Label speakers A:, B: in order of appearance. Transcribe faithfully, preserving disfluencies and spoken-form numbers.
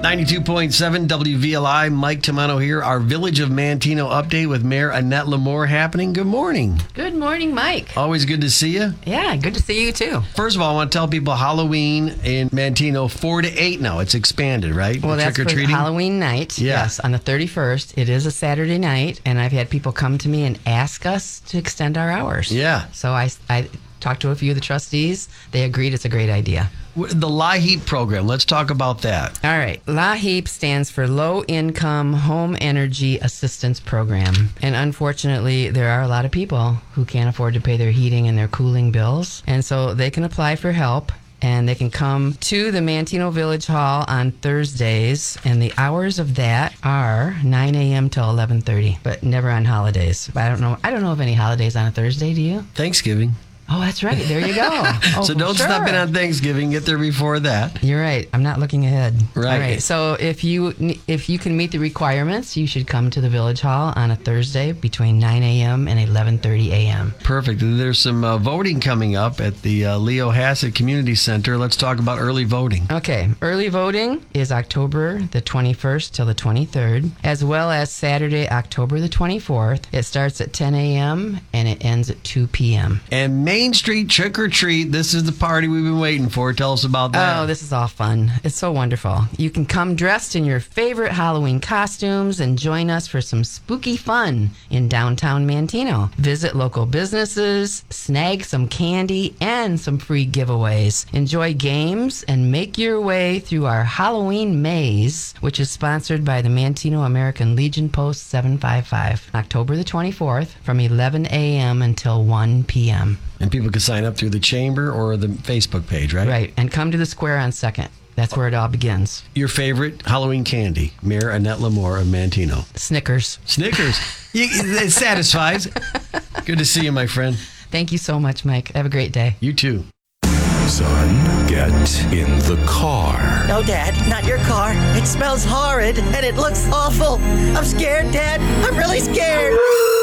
A: ninety-two point seven W V L I, Mike Tamano here. Our Village of Manteno update with Mayor Annette Lamore happening. Good morning.
B: Good morning, Mike.
A: Always good to see you.
B: Yeah, good to see you too.
A: First of all, I want to tell people Halloween in Manteno, four to eight now. It's expanded, right?
B: Well, that's for Halloween night.
A: Yeah.
B: Yes, on the thirty-first. It is a Saturday night, and I've had people come to me and ask us to extend our hours.
A: Yeah.
B: So I, I talked to a few of the trustees. They agreed it's a great idea.
A: The LIHEAP program, let's talk about that.
B: All right. LIHEAP stands for Low Income Home Energy Assistance Program. And unfortunately, there are a lot of people who can't afford to pay their heating and their cooling bills. And so they can apply for help. And they can come to the Manteno Village Hall on Thursdays, and the hours of that are nine a.m. till eleven thirty, but never on holidays. I don't know. I don't know of any holidays on a Thursday. Do you?
A: Thanksgiving.
B: Oh, that's right. There you go. Oh,
A: so don't
B: sure.
A: stop in on Thanksgiving. Get there before that.
B: You're right. I'm not looking ahead.
A: Right.
B: All right. So if you if you can meet the requirements, you should come to the Village Hall on a Thursday between nine a.m. and eleven thirty a.m.
A: Perfect. There's some uh, voting coming up at the uh, Leo Hassett Community Center. Let's talk about early voting.
B: Okay. Early voting is October the twenty-first till the twenty-third, as well as Saturday, October the twenty-fourth. It starts at ten a.m. and it ends at two p.m.
A: And Main Street Trick or Treat. This is the party we've been waiting for. Tell us about that.
B: Oh, this is all fun. It's so wonderful. You can come dressed in your favorite Halloween costumes and join us for some spooky fun in downtown Manteno. Visit local businesses, snag some candy and some free giveaways. Enjoy games and make your way through our Halloween maze, which is sponsored by the Manteno American Legion Post seven five five. October the twenty-fourth from eleven a.m. until one p.m.
A: And people can sign up through the chamber or the Facebook page, right?
B: Right. And come to the square on second. That's where it all begins.
A: Your favorite Halloween candy, Mayor Annette Lamore of Manteno.
B: Snickers.
A: Snickers. You, it satisfies. Good to see you, my friend.
B: Thank you so much, Mike. Have a great day.
A: You too.
C: Son, get in the car.
D: No, Dad, not your car. It smells horrid and it looks awful. I'm scared, Dad. I'm really scared.